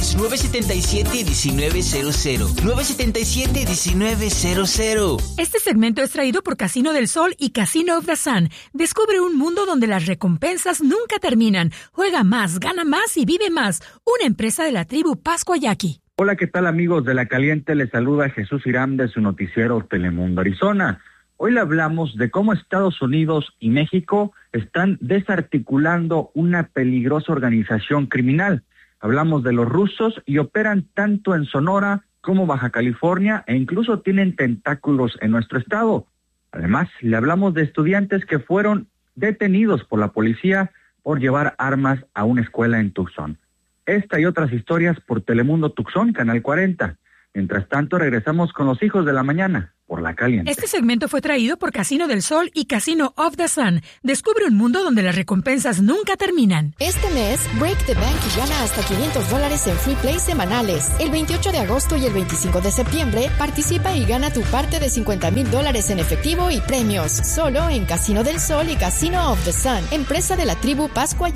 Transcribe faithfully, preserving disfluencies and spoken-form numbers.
Llámanos nueve siete siete, uno nueve cero cero. nueve siete siete, uno nueve cero cero. Este segmento es traído por Casino del Sol y Casino of the Sun. Descubre un mundo donde las recompensas nunca terminan. Juega más, gana más y vive más. Una empresa de la tribu Pascua Yaqui. Hola, ¿qué tal amigos de La Caliente? Les saluda Jesús Irán de su noticiero Telemundo Arizona. Hoy le hablamos de cómo Estados Unidos y México están desarticulando una peligrosa organización criminal. Hablamos de los rusos y operan tanto en Sonora como Baja California e incluso tienen tentáculos en nuestro estado. Además, le hablamos de estudiantes que fueron detenidos por la policía por llevar armas a una escuela en Tucson. Esta y otras historias por Telemundo Tucson, Canal cuarenta. Mientras tanto, regresamos con los hijos de la mañana por La Caliente. Este segmento fue traído por Casino del Sol y Casino of the Sun. Descubre un mundo donde las recompensas nunca terminan. Este mes, Break the Bank y gana hasta quinientos dólares en Free Play semanales. El veintiocho de agosto y el veinticinco de septiembre, participa y gana tu parte de cincuenta mil dólares en efectivo y premios. Solo en Casino del Sol y Casino of the Sun, empresa de la tribu Pascua